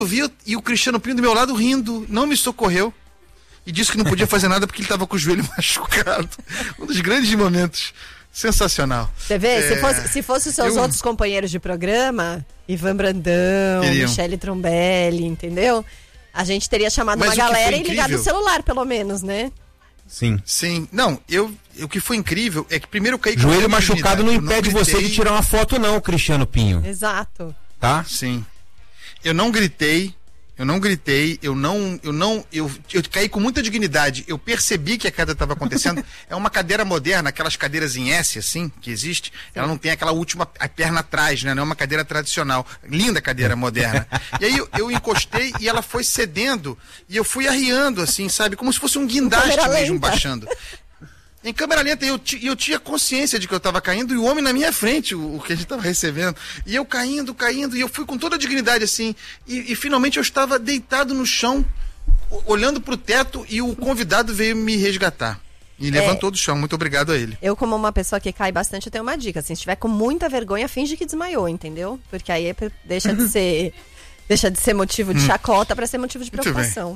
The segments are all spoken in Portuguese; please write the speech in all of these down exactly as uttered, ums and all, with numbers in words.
vi e o Cristiano Pinho do meu lado rindo, não me socorreu e disse que não podia fazer nada porque ele estava com o joelho machucado. Um dos grandes momentos. Sensacional. Você vê, é... se fosse, se fosse os seus eu... outros companheiros de programa, Ivan Brandão, Queriam. Michele Trombelli, entendeu? A gente teria chamado Mas uma galera e ligado o celular, pelo menos, né? Sim. Sim. Não, eu, o que foi incrível é que primeiro eu caí com joelho machucado não impede não você de tirar uma foto não, Cristiano Pinho. Exato. Tá? Sim. Eu não gritei, eu não gritei, eu não, eu não, eu, eu caí com muita dignidade, eu percebi que a queda estava acontecendo. É uma cadeira moderna, aquelas cadeiras em S, assim, que existe, ela não tem aquela última, a perna atrás, né? Não é uma cadeira tradicional, linda cadeira moderna. E aí eu, eu encostei e ela foi cedendo, e eu fui arriando, assim, sabe, como se fosse um guindaste mesmo, baixando. Em câmera lenta, eu, eu tinha consciência de que eu estava caindo e o homem na minha frente, o, o que a gente estava recebendo. E eu caindo, caindo, e eu fui com toda a dignidade assim. E, e finalmente eu estava deitado no chão, olhando para o teto, e o convidado veio me resgatar. E é, levantou do chão, muito obrigado a ele. Eu, como uma pessoa que cai bastante, eu tenho uma dica. Assim, se estiver com muita vergonha, finge que desmaiou, entendeu? Porque aí deixa de ser, deixa de ser motivo de chacota para ser motivo de preocupação.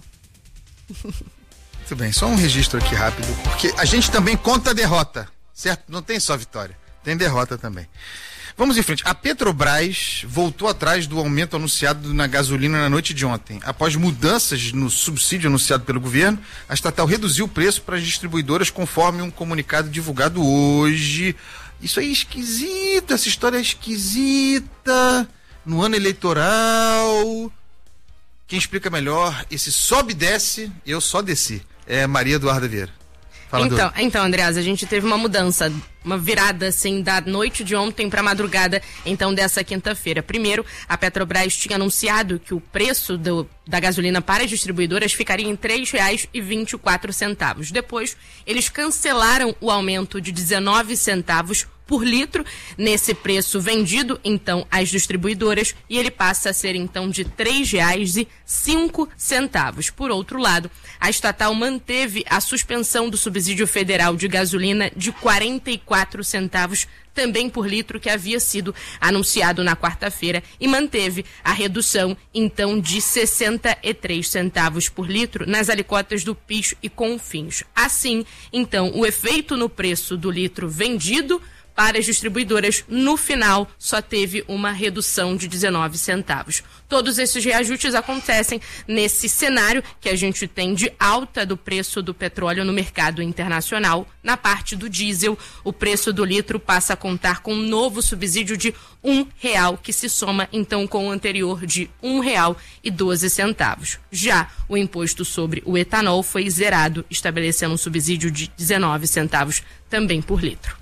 Muito bem, só um registro aqui rápido, porque a gente também conta a derrota, certo? Não tem só vitória, tem derrota também. Vamos em frente. A Petrobras voltou atrás do aumento anunciado na gasolina na noite de ontem. Após mudanças no subsídio anunciado pelo governo, a estatal reduziu o preço para as distribuidoras conforme um comunicado divulgado hoje. Isso aí é esquisito, essa história é esquisita. No ano eleitoral... Quem explica melhor esse sobe e desce, eu só desci. É Maria Eduarda Vieira. Fala, então, então, Andreasa, a gente teve uma mudança, uma virada assim da noite de ontem para madrugada, então dessa quinta-feira. Primeiro, a Petrobras tinha anunciado que o preço do, da gasolina para as distribuidoras ficaria em três reais e vinte e quatro centavos. Depois, eles cancelaram o aumento de dezenove centavos por litro nesse preço vendido então às distribuidoras, e ele passa a ser então de três reais e cinco centavos. Por outro lado, a estatal manteve a suspensão do subsídio federal de gasolina de quarenta e quatro centavos também por litro, que havia sido anunciado na quarta-feira, e manteve a redução então de sessenta e três centavos por litro nas alíquotas do PIS e CONFINS. Assim, então, o efeito no preço do litro vendido para as distribuidoras, no final, só teve uma redução de dezenove centavos. Todos esses reajustes acontecem nesse cenário que a gente tem de alta do preço do petróleo no mercado internacional. Na parte do diesel, o preço do litro passa a contar com um novo subsídio de um real, que se soma então com o anterior de um real e doze centavos. Já o imposto sobre o etanol foi zerado, estabelecendo um subsídio de dezenove centavos também por litro.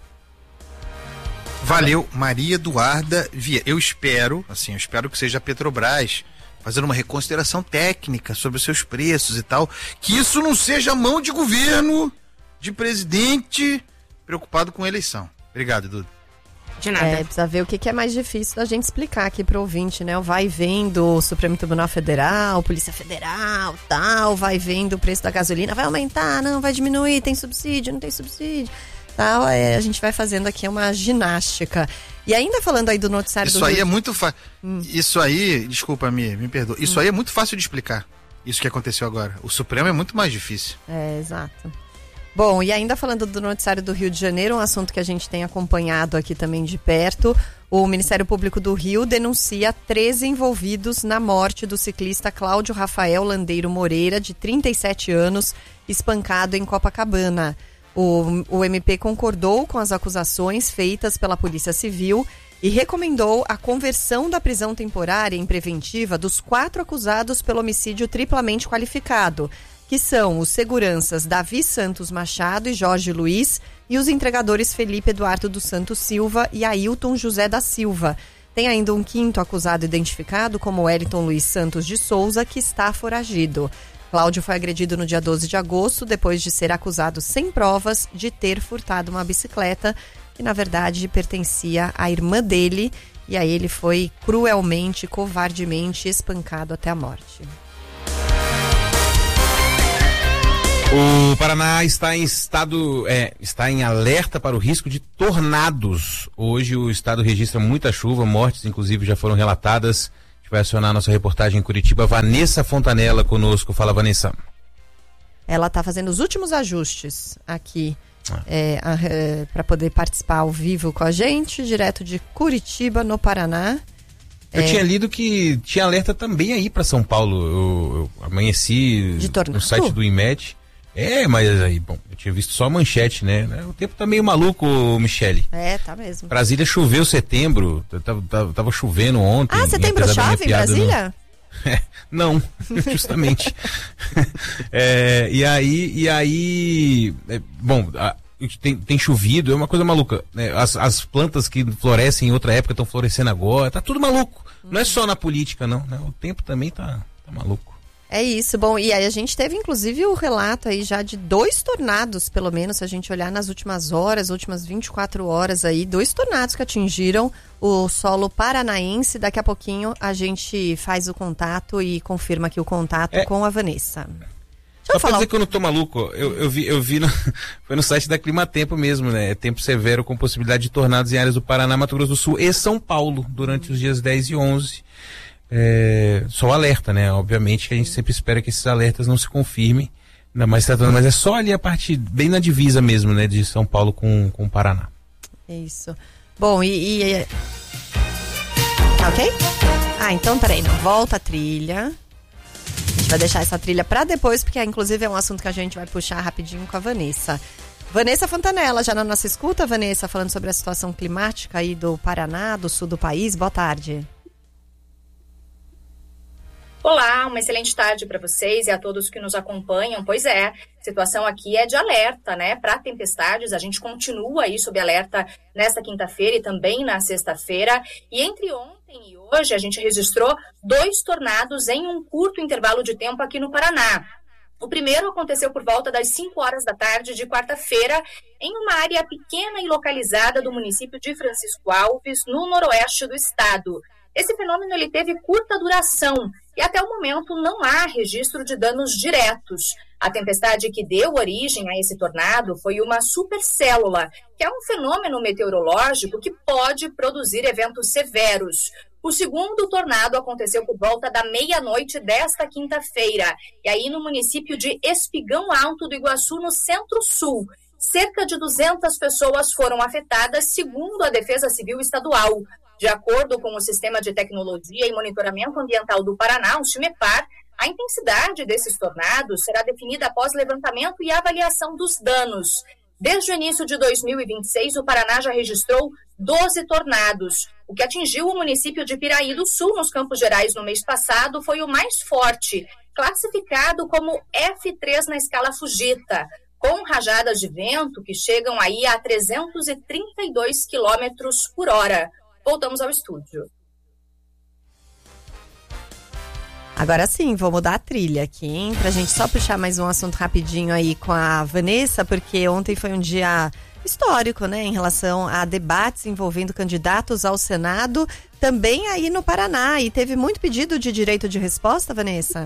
Valeu, Maria Eduarda Vieira. Eu espero, assim, eu espero que seja a Petrobras fazendo uma reconsideração técnica sobre os seus preços e tal, que isso não seja mão de governo, de presidente preocupado com a eleição. Obrigado, Duda. De nada. É, precisa ver o que, que é mais difícil da gente explicar aqui pro ouvinte, né? O vai vendo o Supremo Tribunal Federal, Polícia Federal, tal, vai vendo o preço da gasolina, vai aumentar, não, vai diminuir, tem subsídio, não tem subsídio. Tal, é, a gente vai fazendo aqui uma ginástica. E ainda falando aí do noticiário isso do aí Rio... é muito fácil. Hum. Isso aí, desculpa, me, me perdoa. Isso hum. aí é muito fácil de explicar. Isso que aconteceu agora. O Supremo é muito mais difícil. É, exato. Bom, e ainda falando do noticiário do Rio de Janeiro, um assunto que a gente tem acompanhado aqui também de perto, o Ministério Público do Rio denuncia treze envolvidos na morte do ciclista Cláudio Rafael Landeiro Moreira, de trinta e sete anos, espancado em Copacabana. O, o M P concordou com as acusações feitas pela Polícia Civil e recomendou a conversão da prisão temporária em preventiva dos quatro acusados pelo homicídio triplamente qualificado, que são os seguranças Davi Santos Machado e Jorge Luiz e os entregadores Felipe Eduardo dos Santos Silva e Ailton José da Silva. Tem ainda um quinto acusado identificado como Wellington Luiz Santos de Souza, que está foragido. Cláudio foi agredido no dia doze de agosto, depois de ser acusado sem provas de ter furtado uma bicicleta, que na verdade pertencia à irmã dele, e aí ele foi cruelmente, covardemente espancado até a morte. O Paraná está em estado, é, está em alerta para o risco de tornados. Hoje o estado registra muita chuva, mortes inclusive já foram relatadas. A gente vai acionar a nossa reportagem em Curitiba, Vanessa Fontanella conosco. Fala, Vanessa. Ela está fazendo os últimos ajustes aqui ah. é, é, para poder participar ao vivo com a gente, direto de Curitiba, no Paraná. Eu é... tinha lido que tinha alerta também aí para São Paulo. Eu, eu amanheci no site do INMET. É, mas aí, bom, eu tinha visto só a manchete, né? O tempo tá meio maluco, Michele. É, tá mesmo. Brasília choveu setembro, tava, tava, tava chovendo ontem. Ah, setembro chove em Brasília? No... É, não, justamente. é, e aí, e aí, é, bom, a, tem, tem chovido, é uma coisa maluca. Né? As, as plantas que florescem em outra época estão florescendo agora, tá tudo maluco. Hum. Não é só na política, não, né? O tempo também tá, tá maluco. É isso, bom, e aí a gente teve inclusive o relato aí já de dois tornados, pelo menos, se a gente olhar nas últimas horas, últimas vinte e quatro horas aí, dois tornados que atingiram o solo paranaense. Daqui a pouquinho a gente faz o contato e confirma aqui o contato é. com a Vanessa. Deixa Só pra dizer que eu não tô maluco, eu, eu vi, eu vi no, foi no site da Climatempo mesmo, né? É tempo severo com possibilidade de tornados em áreas do Paraná, Mato Grosso do Sul e São Paulo durante os dias dez e onze. É, só alerta, né? Obviamente que a gente sempre espera que esses alertas não se confirmem, ainda mais tratando, mas é só ali a parte bem na divisa mesmo, né? De São Paulo com, com o Paraná. Isso. Bom, e... e... Tá ok? Ah, então peraí, não. Volta a trilha. A gente vai deixar essa trilha pra depois, porque inclusive é um assunto que a gente vai puxar rapidinho com a Vanessa. Vanessa Fontanella, já na nossa escuta, Vanessa, falando sobre a situação climática aí do Paraná, do sul do país. Boa tarde. Olá, uma excelente tarde para vocês e a todos que nos acompanham. Pois é, a situação aqui é de alerta, né? Para tempestades, a gente continua aí sob alerta nesta quinta-feira e também na sexta-feira. E entre ontem e hoje, a gente registrou dois tornados em um curto intervalo de tempo aqui no Paraná. O primeiro aconteceu por volta das cinco horas da tarde de quarta-feira, em uma área pequena e localizada do município de Francisco Alves, no noroeste do estado. Esse fenômeno ele teve curta duração e até o momento não há registro de danos diretos. A tempestade que deu origem a esse tornado foi uma supercélula, que é um fenômeno meteorológico que pode produzir eventos severos. O segundo tornado aconteceu por volta da meia-noite desta quinta-feira, e aí no município de Espigão Alto do Iguaçu, no Centro-Sul. Cerca de duzentas pessoas foram afetadas, segundo a Defesa Civil Estadual. De acordo com o Sistema de Tecnologia e Monitoramento Ambiental do Paraná, o CIMEPAR, a intensidade desses tornados será definida após levantamento e avaliação dos danos. Desde o início de dois mil e vinte e seis, o Paraná já registrou doze tornados. O que atingiu o município de Piraí do Sul, nos Campos Gerais, no mês passado, foi o mais forte, classificado como F três na escala Fujita, com rajadas de vento que chegam aí a trezentos e trinta e dois quilômetros por hora. Voltamos ao estúdio. Agora sim, vou mudar a trilha aqui, hein? Pra gente só puxar mais um assunto rapidinho aí com a Vanessa, porque ontem foi um dia histórico, né? Em relação a debates envolvendo candidatos ao Senado, também aí no Paraná. E teve muito pedido de direito de resposta, Vanessa?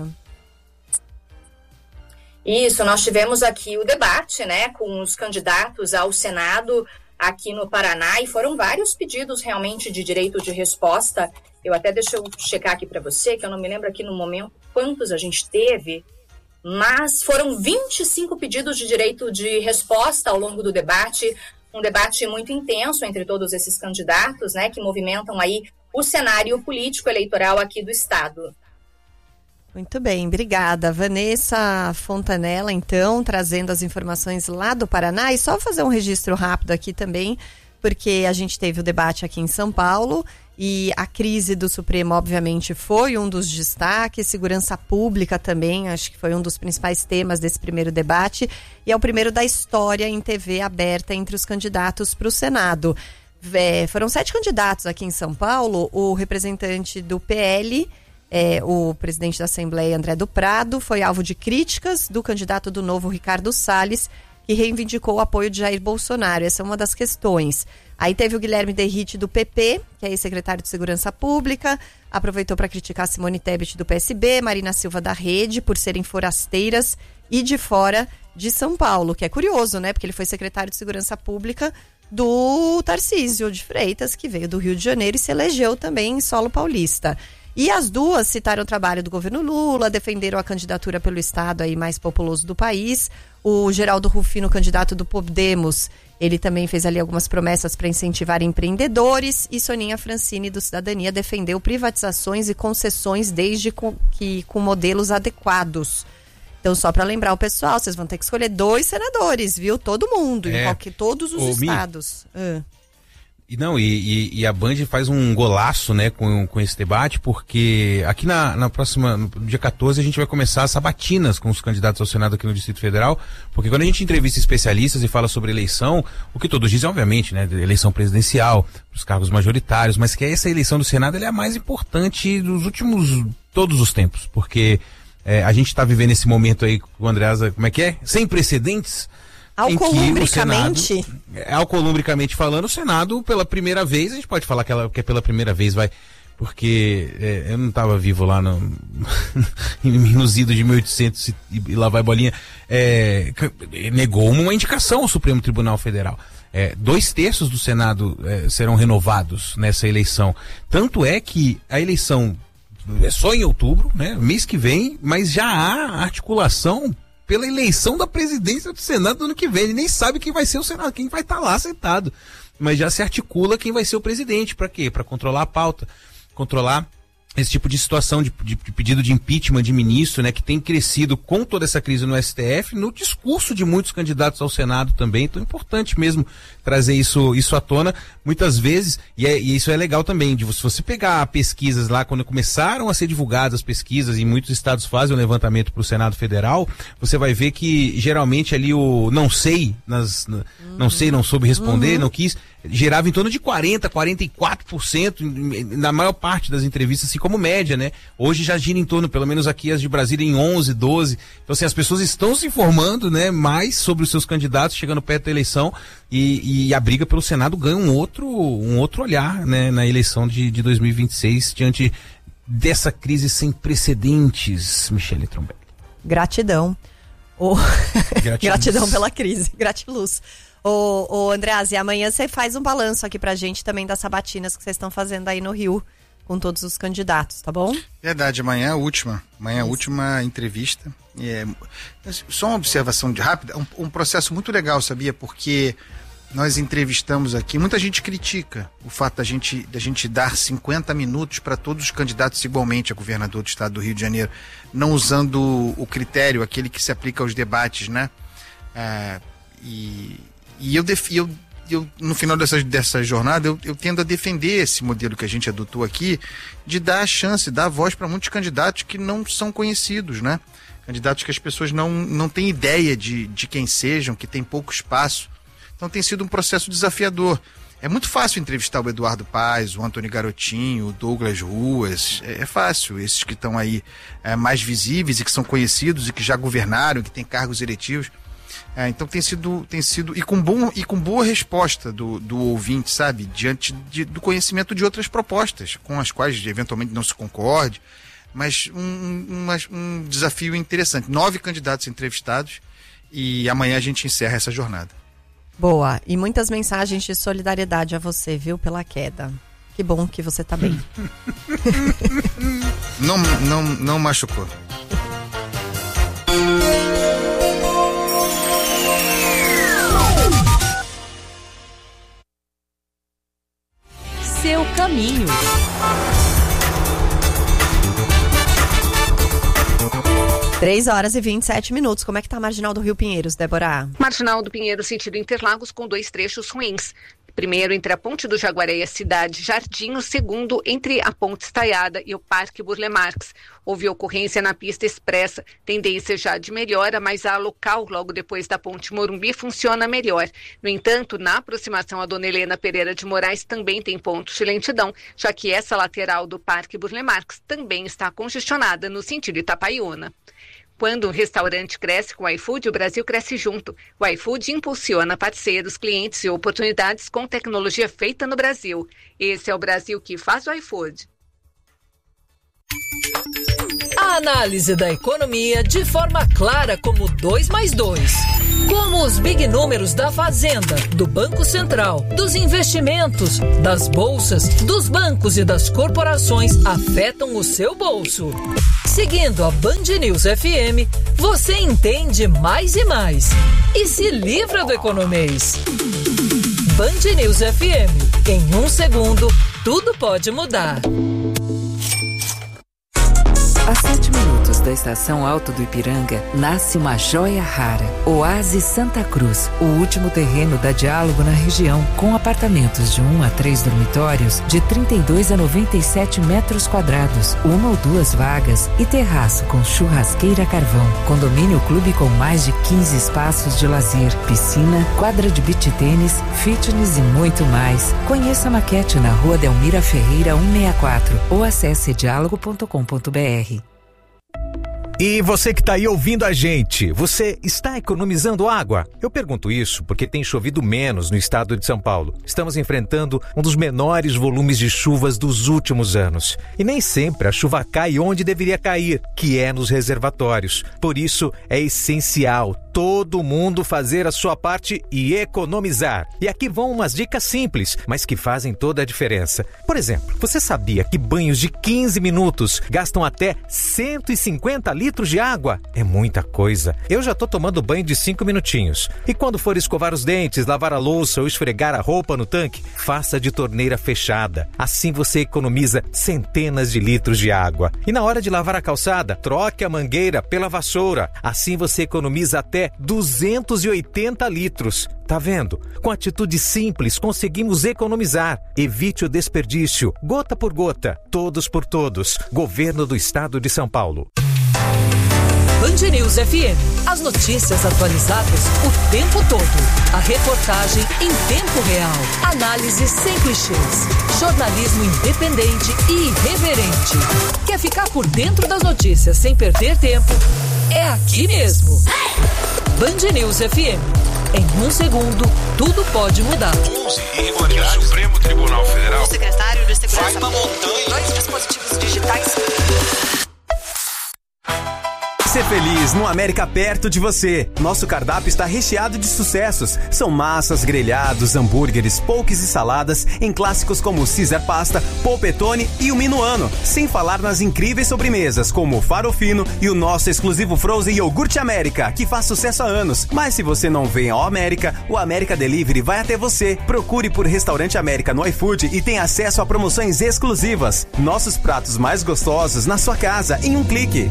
Isso, nós tivemos aqui o debate, né? Com os candidatos ao Senado aqui no Paraná, e foram vários pedidos realmente de direito de resposta. Eu até deixa eu checar aqui para você, que eu não me lembro aqui no momento quantos a gente teve, mas foram vinte e cinco pedidos de direito de resposta ao longo do debate, um debate muito intenso entre todos esses candidatos, né, que movimentam aí o cenário político eleitoral aqui do estado. Muito bem, obrigada. Vanessa Fontanella, então, trazendo as informações lá do Paraná. E só fazer um registro rápido aqui também, porque a gente teve o debate aqui em São Paulo e a crise do Supremo, obviamente, foi um dos destaques. Segurança pública também, acho que foi um dos principais temas desse primeiro debate. E é o primeiro da história em T V aberta entre os candidatos para o Senado. É, foram sete candidatos aqui em São Paulo. O representante do P L... É, o presidente da Assembleia, André do Prado, foi alvo de críticas do candidato do Novo, Ricardo Salles, que reivindicou o apoio de Jair Bolsonaro. Essa é uma das questões. Aí teve o Guilherme Derrite, do P P, que é ex-secretário de Segurança Pública, aproveitou para criticar Simone Tebet, do P S B, Marina Silva, da Rede, por serem forasteiras e de fora de São Paulo, que é curioso, né? Porque ele foi secretário de Segurança Pública do Tarcísio de Freitas, que veio do Rio de Janeiro e se elegeu também em solo paulista. E as duas citaram o trabalho do governo Lula, defenderam a candidatura pelo estado aí mais populoso do país. O Geraldo Rufino, candidato do Podemos, ele também fez ali algumas promessas para incentivar empreendedores. E Soninha Francini, do Cidadania, defendeu privatizações e concessões desde com, que com modelos adequados. Então, só para lembrar o pessoal, vocês vão ter que escolher dois senadores, viu? Todo mundo, é. em qualquer, todos os Ô, estados. Ah. E não, e, e, e a Band faz um golaço, né, com, com esse debate, porque aqui na, na próxima, no dia quatorze, a gente vai começar as sabatinas com os candidatos ao Senado aqui no Distrito Federal, porque quando a gente entrevista especialistas e fala sobre eleição, o que todos dizem, obviamente, né, eleição presidencial, os cargos majoritários, mas que essa eleição do Senado ela é a mais importante dos últimos, todos os tempos, porque é, a gente está vivendo esse momento aí com o Andreasa, como é que é? Sem precedentes. Alcolumbricamente? Alcolumbricamente falando, o Senado, pela primeira vez, a gente pode falar que, ela, que é pela primeira vez, vai, porque é, eu não estava vivo lá no, nos idos de mil e oitocentos e, e lá vai bolinha, é, negou uma indicação ao Supremo Tribunal Federal. É, dois terços do Senado é, serão renovados nessa eleição. Tanto é que a eleição é só em outubro, né, mês que vem, mas já há articulação pela eleição da presidência do Senado do ano que vem. Ele nem sabe quem vai ser o Senado, quem vai estar lá sentado. Mas já se articula quem vai ser o presidente. Para quê? Para controlar a pauta. Controlar esse tipo de situação de, de, de pedido de impeachment de ministro, né, que tem crescido com toda essa crise no S T F, no discurso de muitos candidatos ao Senado também. Então é importante mesmo trazer isso, isso à tona. Muitas vezes, e, é, e isso é legal também, de, se você pegar pesquisas lá, quando começaram a ser divulgadas as pesquisas, e muitos estados fazem um levantamento para o Senado Federal, você vai ver que geralmente ali o não sei, nas, uhum. não sei, não soube responder, uhum. não quis, gerava em torno de quarenta, quarenta e quatro por cento na maior parte das entrevistas, assim como média, né? Hoje já gira em torno, pelo menos aqui as de Brasília, em onze, doze. Então, assim, as pessoas estão se informando, né, mais sobre os seus candidatos, chegando perto da eleição, e, e a briga pelo Senado ganha um outro, um outro olhar, né, na eleição de, de dois mil e vinte e seis, diante dessa crise sem precedentes, Michele Trombelli. Gratidão. Oh. Gratidão pela crise. Gratiluz. Ô, ô Andreas, e amanhã você faz um balanço aqui pra gente também das sabatinas que vocês estão fazendo aí no Rio, com todos os candidatos, tá bom? Verdade, amanhã é a última. Amanhã é a última entrevista. É, só uma observação de rápida, um, um processo muito legal, sabia? Porque nós entrevistamos aqui, muita gente critica o fato da gente, da gente dar cinquenta minutos para todos os candidatos igualmente a governador do estado do Rio de Janeiro, não usando o critério, aquele que se aplica aos debates, né? É, e, e eu, def, eu Eu, no final dessa, dessa jornada, eu, eu tendo a defender esse modelo que a gente adotou aqui, de dar a chance, dar a voz para muitos candidatos que não são conhecidos, né? Candidatos que as pessoas não, não têm ideia de, de quem sejam, que tem pouco espaço. Então tem sido um processo desafiador. É muito fácil entrevistar o Eduardo Paes, o Antônio Garotinho, o Douglas Ruas. É, é fácil, esses que estão aí é, mais visíveis e que são conhecidos e que já governaram, que têm cargos eletivos. É, então tem sido, tem sido e, com bom, e com boa resposta do, do ouvinte, sabe? Diante de, do conhecimento de outras propostas, com as quais eventualmente não se concorde, mas um, um, um desafio interessante. Nove candidatos entrevistados e amanhã a gente encerra essa jornada. Boa, e muitas mensagens de solidariedade a você, viu, pela queda. Que bom que você tá bem. não, não, não machucou. Seu caminho. três horas e vinte e sete minutos. Como é que tá a Marginal do Rio Pinheiros, Débora? Marginal do Pinheiro, sentido Interlagos, com dois trechos ruins. Primeiro, entre a Ponte do Jaguaré e a Cidade Jardim. O segundo, entre a Ponte Estaiada e o Parque Burle Marx. Houve ocorrência na pista expressa, tendência já de melhora, mas a local, logo depois da Ponte Morumbi, funciona melhor. No entanto, na aproximação a Dona Helena Pereira de Moraes também tem pontos de lentidão, já que essa lateral do Parque Burle Marx também está congestionada no sentido Itapaiuna. Quando um restaurante cresce com o iFood, o Brasil cresce junto. O iFood impulsiona parceiros, clientes e oportunidades com tecnologia feita no Brasil. Esse é o Brasil que faz o iFood. A análise da economia de forma clara como dois mais dois. Como os big números da Fazenda, do Banco Central, dos investimentos, das bolsas, dos bancos e das corporações afetam o seu bolso. Seguindo a Band News F M, você entende mais e mais. E se livra do economês. Band News F M. Em um segundo, tudo pode mudar. A sete minutos da estação Alto do Ipiranga, nasce uma joia rara. Oásis Santa Cruz, o último terreno da Diálogo na região, com apartamentos de um a três dormitórios, de trinta e dois a noventa e sete metros quadrados, uma ou duas vagas e terraço com churrasqueira a carvão. Condomínio clube com mais de quinze espaços de lazer, piscina, quadra de beach tênis, fitness e muito mais. Conheça a maquete na Rua Delmira Ferreira cento e sessenta e quatro ou acesse diálogo ponto com ponto br. E você que está aí ouvindo a gente, você está economizando água? Eu pergunto isso porque tem chovido menos no estado de São Paulo. Estamos enfrentando um dos menores volumes de chuvas dos últimos anos. E nem sempre a chuva cai onde deveria cair, que é nos reservatórios. Por isso, é essencial todo mundo fazer a sua parte e economizar. E aqui vão umas dicas simples, mas que fazem toda a diferença. Por exemplo, você sabia que banhos de quinze minutos gastam até cento e cinquenta litros de água? É muita coisa. Eu já tô tomando banho de cinco minutinhos. E quando for escovar os dentes, lavar a louça ou esfregar a roupa no tanque, faça de torneira fechada. Assim você economiza centenas de litros de água. E na hora de lavar a calçada, troque a mangueira pela vassoura. Assim você economiza até duzentos e oitenta litros. Tá vendo? Com atitude simples conseguimos economizar. Evite o desperdício. Gota por gota. Todos por todos. Governo do Estado de São Paulo. Band News F M. As notícias atualizadas o tempo todo. A reportagem em tempo real. Análise sem clichês. Jornalismo independente e irreverente. Quer ficar por dentro das notícias sem perder tempo? É aqui mesmo. Band News F M. Em um segundo, tudo pode mudar. onze irregularidades. O Supremo Tribunal Federal. O secretário de Segurança. Vai pra montanha. Dois dispositivos digitais. Ser feliz no América perto de você. Nosso cardápio está recheado de sucessos. São massas, grelhados, hambúrgueres, poques e saladas em clássicos como Caesar Pasta, Polpettone e o Minuano. Sem falar nas incríveis sobremesas como o Farofino e o nosso exclusivo Frozen Iogurte América, que faz sucesso há anos. Mas se você não vem ao América, o América Delivery vai até você. Procure por Restaurante América no iFood e tenha acesso a promoções exclusivas. Nossos pratos mais gostosos na sua casa em um clique.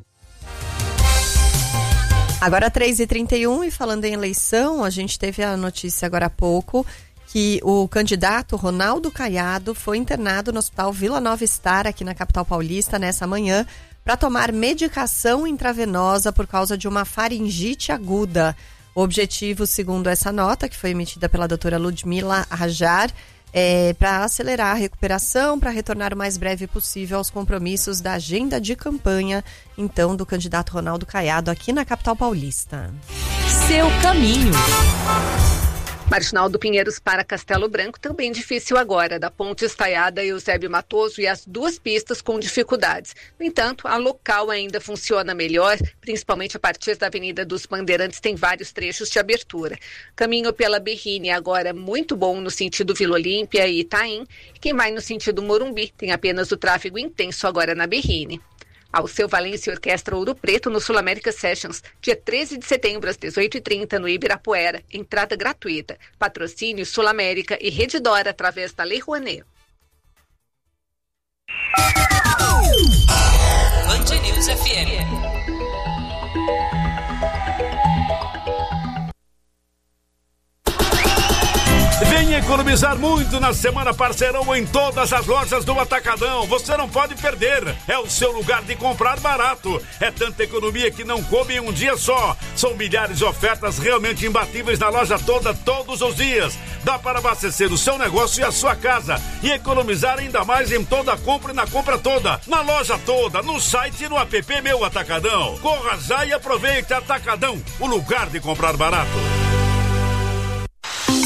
Agora três e trinta e um, e falando em eleição, a gente teve a notícia agora há pouco que o candidato Ronaldo Caiado foi internado no Hospital Vila Nova Star, aqui na capital paulista, nessa manhã, para tomar medicação intravenosa por causa de uma faringite aguda. O objetivo, segundo essa nota, que foi emitida pela doutora Ludmila Rajar, é para acelerar a recuperação, para retornar o mais breve possível aos compromissos da agenda de campanha, então, do candidato Ronaldo Caiado aqui na capital paulista. Seu caminho. Marginal do Pinheiros para Castelo Branco também difícil agora, da Ponte Estaiada e Eusébio Matoso, e as duas pistas com dificuldades. No entanto, a local ainda funciona melhor, principalmente a partir da Avenida dos Bandeirantes, tem vários trechos de abertura. Caminho pela Berrini agora muito bom no sentido Vila Olímpia e Itaim. Quem vai no sentido Morumbi tem apenas o tráfego intenso agora na Berrini. Alceu Valença e Orquestra Ouro Preto no Sul América Sessions, dia treze de setembro às dezoito e trinta no Ibirapuera, entrada gratuita. Patrocínio Sul América e Rede Dora através da Lei Rouanet. Band News F M. Venha economizar muito na Semana Parceirão em todas as lojas do Atacadão. Você não pode perder. É o seu lugar de comprar barato. É tanta economia que não come em um dia só. São milhares de ofertas realmente imbatíveis na loja toda, todos os dias. Dá para abastecer o seu negócio e a sua casa. E economizar ainda mais em toda a compra e na compra toda. Na loja toda, no site e no app Meu Atacadão. Corra já e aproveite. Atacadão, o lugar de comprar barato.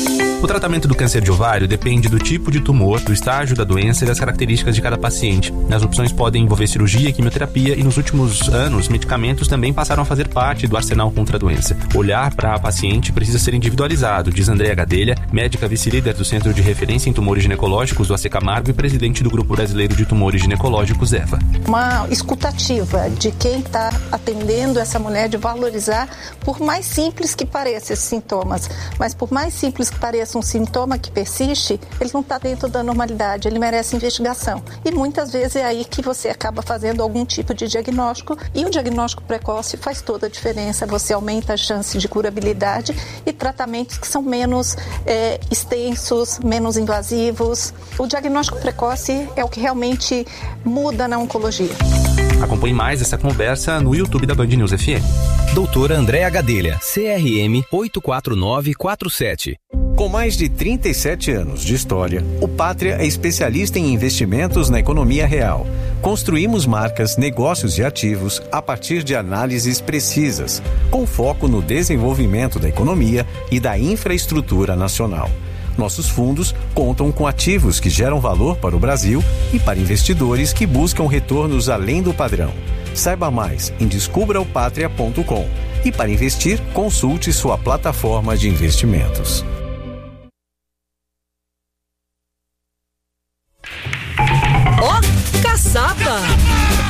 O tratamento do câncer de ovário depende do tipo de tumor, do estágio da doença e das características de cada paciente. As opções podem envolver cirurgia, quimioterapia e, nos últimos anos, medicamentos também passaram a fazer parte do arsenal contra a doença. Olhar para a paciente precisa ser individualizado, diz Andréa Gadelha, médica vice-líder do Centro de Referência em Tumores Ginecológicos do A C Camargo e presidente do Grupo Brasileiro de Tumores Ginecológicos, EVA. Uma escutativa de quem está atendendo essa mulher, de valorizar, por mais simples que pareçam esses sintomas, mas por mais simples que pareça um sintoma que persiste, ele não está dentro da normalidade, ele merece investigação. E muitas vezes é aí que você acaba fazendo algum tipo de diagnóstico, e o diagnóstico precoce faz toda a diferença. Você aumenta a chance de curabilidade e tratamentos que são menos é, extensos, menos invasivos. O diagnóstico precoce é o que realmente muda na oncologia. Acompanhe mais essa conversa no YouTube da Band News F M. Doutora Andréa Gadelha, C R M oito quatro nove quatro sete. Com mais de trinta e sete anos de história, o Pátria é especialista em investimentos na economia real. Construímos marcas, negócios e ativos a partir de análises precisas, com foco no desenvolvimento da economia e da infraestrutura nacional. Nossos fundos contam com ativos que geram valor para o Brasil e para investidores que buscam retornos além do padrão. Saiba mais em descubra o patria ponto com e para investir, consulte sua plataforma de investimentos.